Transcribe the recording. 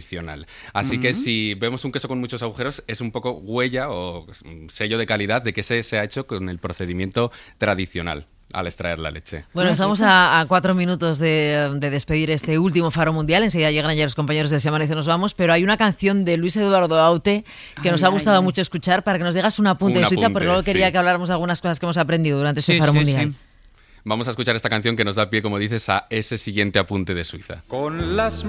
tradicional. Así que si vemos un queso con muchos agujeros, es un poco huella o sello de calidad de que ese se ha hecho con el procedimiento tradicional al extraer la leche. Bueno, estamos a 4 minutos de despedir este último Faro Mundial. Enseguida llegan ya los compañeros de Se Amanece Nos Vamos, pero hay una canción de Luis Eduardo Aute que nos ha gustado mucho escuchar para que nos digas un apunte de Suiza, porque luego quería que habláramos de algunas cosas que hemos aprendido durante este Faro Mundial. Sí. Vamos a escuchar esta canción que nos da pie, como dices, a ese siguiente apunte de Suiza. Con las